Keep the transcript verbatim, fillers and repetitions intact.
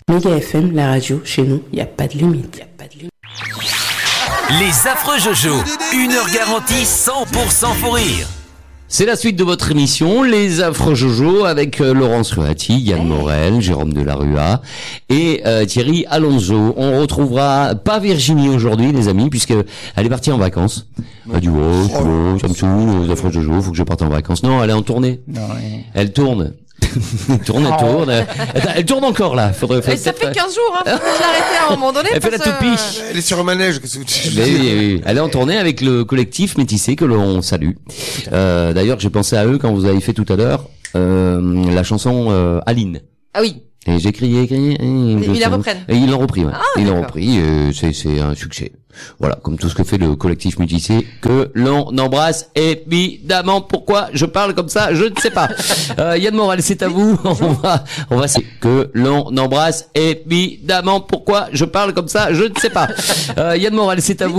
Méga F M, la radio, chez nous, il n'y a pas de limite. Y a pas de limite. Les affreux Jojo, une heure garantie cent pour cent pour rire. C'est la suite de votre émission, Les Affreux Jojo, avec euh, Laurence Ruati, Yann Morel, Jérôme Delarua et euh, Thierry Alonso. On retrouvera pas Virginie aujourd'hui, les amis, puisque elle est partie en vacances. Elle a dit, oh, c'est bon, ça me saoule, Les Affreux Jojo, faut que je parte en vacances. Non, elle est en tournée. Non, ouais. Elle tourne. elle tourne, elle tourne. Elle, elle tourne encore, là. Faudrait, Et ça fait quinze jours, hein. Faut peut-être l'arrêter à un moment donné. Elle fait la parce que- toupie. Elle est sur un manège. Qu'est-ce que tu Mais oui, oui. Elle est en tournée avec le collectif Métissé que l'on salue. Euh, d'ailleurs, j'ai pensé à eux quand vous avez fait tout à l'heure euh, la chanson euh, Aline. Ah oui. Et j'ai crié, crié. Et ils la reprennent. Et ils l'ont repris. Ouais. Ah, ils l'ont d'accord. repris. Et c'est c'est un succès. Voilà, comme tout ce que fait le collectif Métissé que l'on embrasse évidemment. Pourquoi je parle comme ça, je ne sais pas. Euh, Yann Morel, c'est à vous. On va, on va, c'est que l'on embrasse évidemment. Pourquoi je parle comme ça, je ne sais pas. Euh, Yann Morel, c'est à vous.